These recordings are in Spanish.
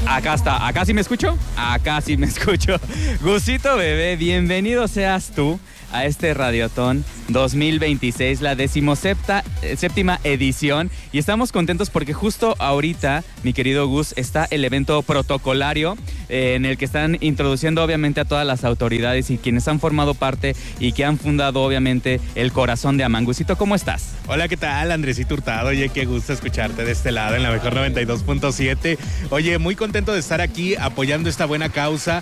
Acá está, ¿acá sí me escucho? Acá sí me escucho. Gusito bebé, bienvenido seas tú a este Radiotón 2026, la 17ª edición, y estamos contentos porque justo ahorita, mi querido Gus, está el evento protocolario en el que están introduciendo obviamente a todas las autoridades y quienes han formado parte y que han fundado obviamente el corazón de Amang. Gusito, ¿cómo estás? Hola, ¿qué tal? Andresito Hurtado, oye, qué gusto escucharte de este lado en la mejor 92.7. Oye, muy contento de estar aquí apoyando esta buena causa.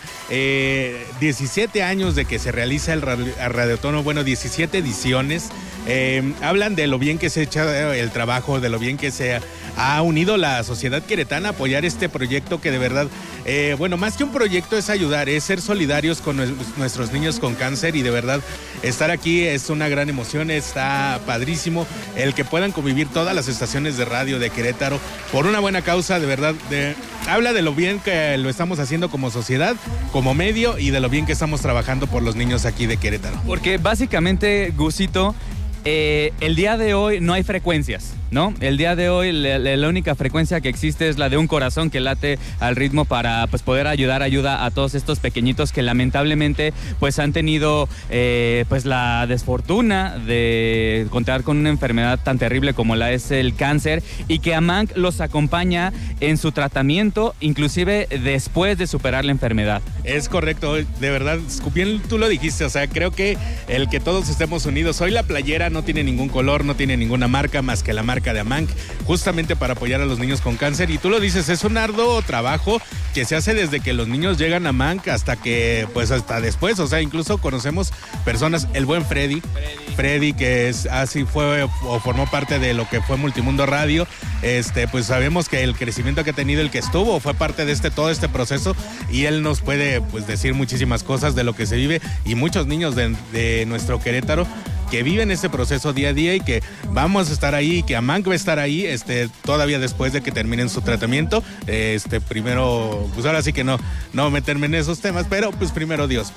17 años de que se realiza el Radiotono, bueno, 17 ediciones. Hablan de lo bien que se echa el trabajo, de lo bien que se ha unido la sociedad queretana a apoyar este proyecto que de verdad, bueno, más que un proyecto es ayudar, es ser solidarios con nuestros niños con cáncer, y de verdad estar aquí es una gran emoción, está padrísimo el que puedan convivir todas las estaciones de radio de Querétaro por una buena causa, de verdad, habla de lo bien que lo estamos haciendo como sociedad, como medio, y de lo bien que estamos trabajando por los niños aquí de Querétaro. Porque básicamente, Gusito, el día de hoy no hay frecuencias, ¿no? El día de hoy la única frecuencia que existe es la de un corazón que late al ritmo para pues poder ayuda a todos estos pequeñitos que lamentablemente pues han tenido pues la desfortuna de contar con una enfermedad tan terrible como la es el cáncer, y que Amang los acompaña en su tratamiento, inclusive después de superar la enfermedad. Es correcto, de verdad, bien tú lo dijiste, o sea, creo que el que todos estemos unidos, hoy la playera no tiene ningún color, no tiene ninguna marca más que la marca de Amang, justamente para apoyar a los niños con cáncer, y tú lo dices, es un arduo trabajo que se hace desde que los niños llegan a Amang hasta que, pues hasta después, o sea, incluso conocemos personas, el buen Freddy, que es así fue o formó parte de lo que fue Multimundo Radio, pues sabemos que el crecimiento que ha tenido, el que estuvo, fue parte de todo este proceso, y él nos puede pues decir muchísimas cosas de lo que se vive, y muchos niños de nuestro Querétaro que viven este proceso día a día, y que vamos a estar ahí, y que Amang va a estar ahí todavía después de que terminen su tratamiento. Primero, pues ahora sí que no meterme en esos temas, pero pues primero Dios,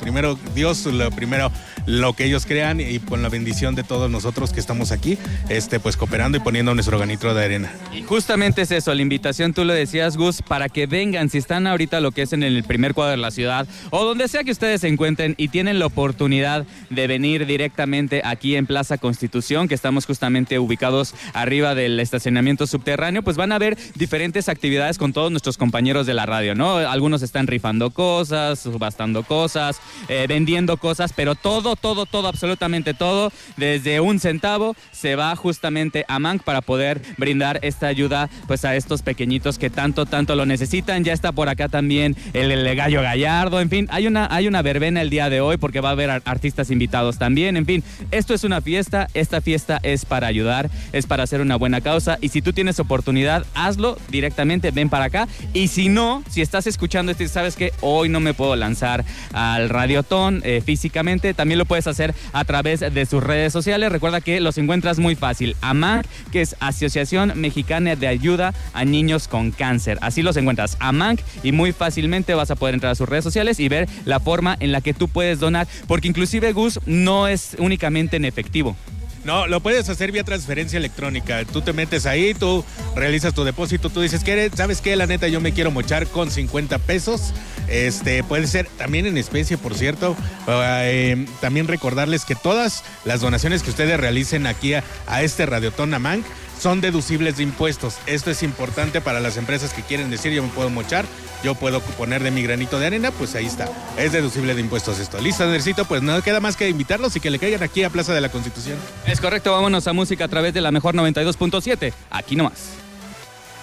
lo que ellos crean, y con la bendición de todos nosotros que estamos aquí, pues cooperando y poniendo nuestro granito de arena. Y justamente es eso, la invitación, tú lo decías, Gus, para que vengan, si están ahorita lo que es en el primer cuadro de la ciudad, o donde sea que ustedes se encuentren y tienen la oportunidad de venir directamente aquí en Plaza Constitución, que estamos justamente ubicados arriba del estacionamiento subterráneo, pues van a ver diferentes actividades con todos nuestros compañeros de la radio, ¿no? Algunos están rifando cosas, subastando cosas, vendiendo cosas, pero todo, absolutamente todo, desde un centavo se va justamente a Amang para poder brindar esta ayuda pues a estos pequeñitos que tanto lo necesitan. Ya está por acá también el Gallo Gallardo, en fin, hay una verbena el día de hoy porque va a haber artistas invitados también, en fin, esto es una fiesta, esta fiesta es para ayudar, es para hacer una buena causa, y si tú tienes oportunidad, hazlo directamente, ven para acá, y si no, si estás escuchando esto y sabes que hoy no me puedo lanzar al Radiotón físicamente, también lo puedes hacer a través de sus redes sociales. Recuerda que los encuentras muy fácil, Amang, que es Asociación Mexicana de Ayuda a Niños con Cáncer, así los encuentras, Amang, y muy fácilmente vas a poder entrar a sus redes sociales y ver la forma en la que tú puedes donar, porque inclusive, Gus, no es únicamente en efectivo. No, lo puedes hacer vía transferencia electrónica. Tú te metes ahí, tú realizas tu depósito, tú dices, ¿sabes qué? La neta, yo me quiero mochar con 50 pesos. Puede ser también en especie, por cierto. También recordarles que todas las donaciones que ustedes realicen aquí a este Radiotón Amang son deducibles de impuestos. Esto es importante para las empresas que quieren decir, yo me puedo mochar, yo puedo poner de mi granito de arena, pues ahí está. Es deducible de impuestos esto. ¿Listo, Andercito? Pues no queda más que invitarlos y que le caigan aquí a Plaza de la Constitución. Es correcto, vámonos a música a través de la mejor 92.7. Aquí nomás.